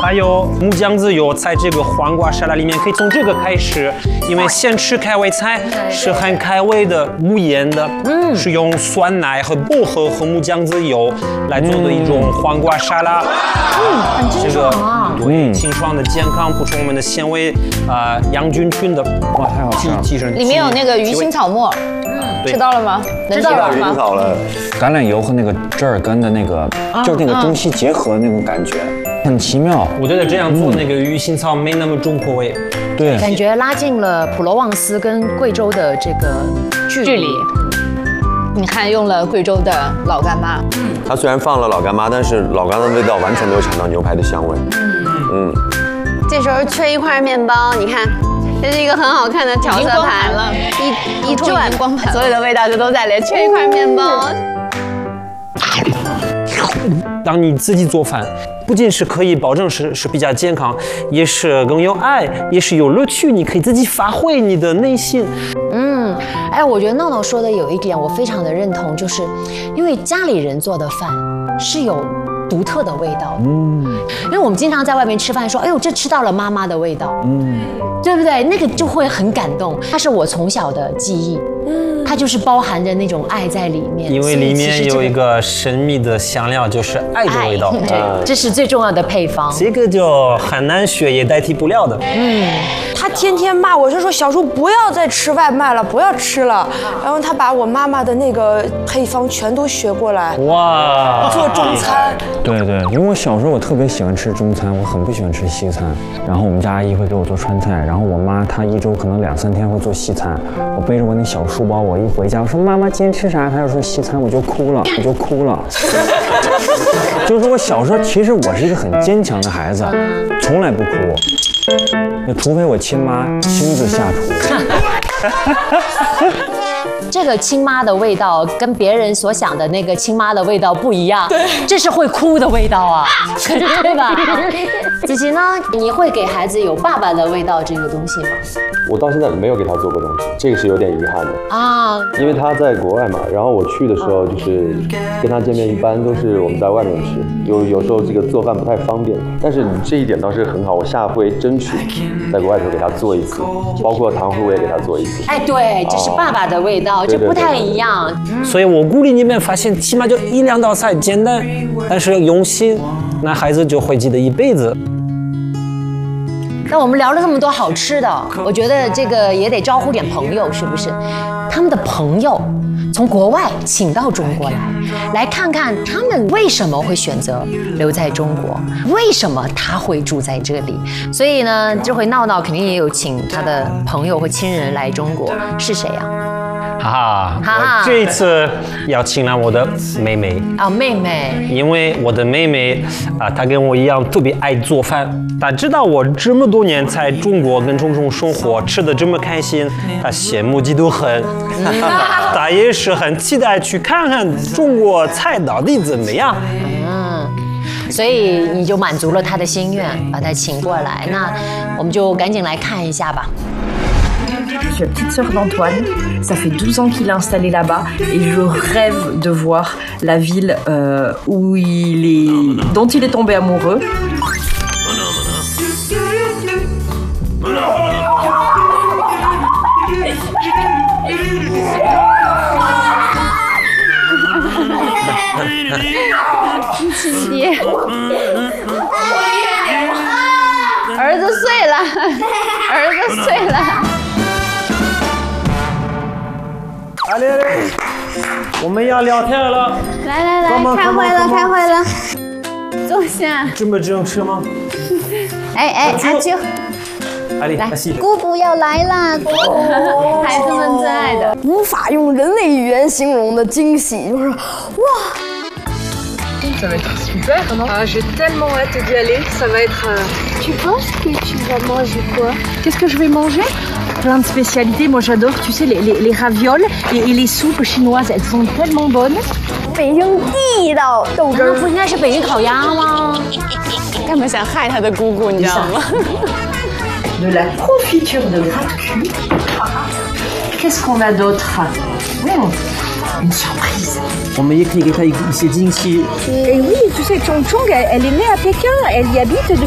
还有木姜子油，在这个黄瓜沙拉里面可以从这个开始，因为先吃开胃菜是很开胃的、无盐的，是用酸奶和薄荷和木姜子油来做的一种黄瓜沙拉。 很清爽啊！ 对，清爽的、健康，补充我们的纤维，养菌群的， 哇，太好吃了！ 里面有那个鱼腥草末，吃到了吗？ 知道了鱼腥草了， 橄榄油和那个折耳根的那个，就是那个中西结合的那种感觉，很奇妙。 我觉得这样做那个鱼腥草没那么重口味， 对， 感觉拉近了普罗旺斯跟贵州的这个距离。你看，用了贵州的老干妈， 它虽然放了老干妈，但是老干妈的味道完全没有抢到牛排的香味。 这时候缺一块面包，你看，这是一个很好看的调色盘了，一转，所有的味道就都在里，缺一块面包。 当你自己做饭，不仅是可以保证是比较健康，也是更有爱，也是有乐趣，你可以自己发挥你的内心。 哎，我觉得闹闹说的有一点我非常的认同，就是因为家里人做的饭是有独特的味道的。因为我们经常在外面吃饭说，哎呦，这吃到了妈妈的味道，对不对？那个就会很感动，它是我从小的记忆。它就是包含着那种爱在里面， 因为里面有一个神秘的香料，就是爱的味道。 对，这是最重要的配方。 这个就很难学，也代替不了的。 他天天骂我，就说小叔不要再吃外卖了，不要吃了。然后他把我妈妈的那个配方全都学过来， 哇， 做中餐。 对对，因为我小时候我特别喜欢吃中餐，我很不喜欢吃西餐。然后我们家阿姨会给我做川菜，然后我妈她一周可能2、3天会做西餐。我背着我那小书包，我一回家我说妈妈今天吃啥？她要说西餐，我就哭了。就是我小时候其实我是一个很坚强的孩子，从来不哭，除非我亲妈亲自下厨。 这个亲妈的味道跟别人所想的那个亲妈的味道不一样，这是会哭的味道啊，对吧？子琪呢？你会给孩子有爸爸的味道这个东西吗？ 我到现在没有给他做过东西，这个是有点遗憾的啊， 因为他在国外嘛，然后我去的时候就是跟他见面，一般都是我们在外面吃，有时候这个做饭不太方便。但是你这一点倒是很好，我下回争取在国外的时候给他做一次，包括糖葫芦我也给他做一次。 哎，对，这是爸爸的味道，这不太一样。 所以我鼓励你们发现，起码就1、2道菜简单，但是用心，那孩子就会记得一辈子。 那我们聊了这么多好吃的，我觉得这个也得招呼点朋友，是不是？他们的朋友从国外请到中国来看看他们为什么会选择留在中国，为什么他会住在这里。所以呢，这回闹闹肯定也有请他的朋友和亲人来中国，是谁呀？ 哈哈，我这一次要请来我的妹妹啊，妹妹， 因为我的妹妹她跟我一样特别爱做饭，她知道我这么多年在中国跟中国生活，吃得这么开心，她羡慕嫉妒恨，她也是很期待去看看中国菜到底怎么样。 所以你就满足了她的心愿，把她请过来。那我们就赶紧来看一下吧。 Je suis la petite sœur d'Antoine, ça fait 12 ans qu'il est installé là-bas et je rêve de voir la ville dont il est tombé amoureux. Allez， 我们要聊天了。 来，开会了，坐下。 这么正式吗？ 哎，阿啾， 来， 姑姑要来啦！姑姑，孩子们最爱的， 无法用人类语言形容的惊喜，就是哇。 Ça va être super, non? Ah, j'ai tellement hâte d'y aller, ça va être... Tu penses que tu vas manger quoi? Qu'est-ce que je vais manger? Plein de spécialités, moi j'adore, tu sais, les ravioles et les soupes chinoises, elles sont tellement bonnes. 北京地道豆汁儿， 不应该是北京烤鸭吗？ 根本想害他的姑姑，你知道吗？ De la confiture de gratte-cuit. Qu'est-ce qu'on a d'autre? Une surprise. 我们也可以给他一些惊喜。 Et oui, tu sais, Chong Chong, elle est née à Pékin, elle y habite